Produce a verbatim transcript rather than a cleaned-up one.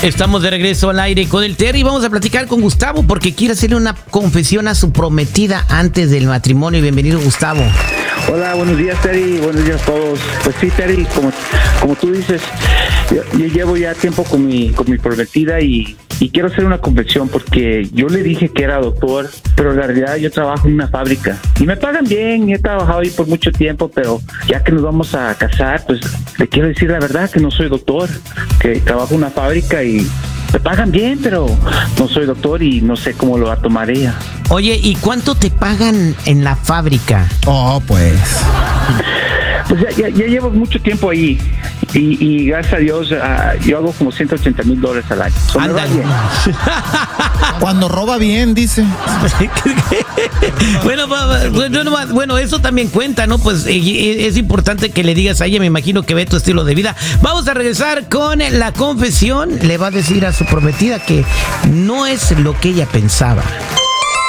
Estamos de regreso al aire con el Terry y vamos a platicar con Gustavo porque quiere hacerle una confesión a su prometida antes del matrimonio. Bienvenido, Gustavo. Hola, buenos días, Terry. Buenos días a todos. Pues sí, Terry, como, como tú dices, yo, yo llevo ya tiempo con mi, con mi prometida y, y quiero hacer una confesión porque yo le dije que era doctor, pero en realidad yo trabajo en una fábrica y me pagan bien. He trabajado ahí por mucho tiempo, pero ya que nos vamos a casar, pues le quiero decir la verdad que no soy doctor, que trabajo en una fábrica y me pagan bien, pero no soy doctor y no sé cómo lo va a tomar ella. Oye, ¿y cuánto te pagan en la fábrica? Oh, pues. Pues ya, ya, ya llevo mucho tiempo ahí y, y gracias a Dios uh, yo hago como ciento ochenta mil dólares al año. So, me va bien. Cuando roba bien, dice. bueno, bueno, bueno, eso también cuenta, ¿no? Pues es importante que le digas a ella, me imagino que ve tu estilo de vida. Vamos a regresar con la confesión. Le va a decir a su prometida que no es lo que ella pensaba.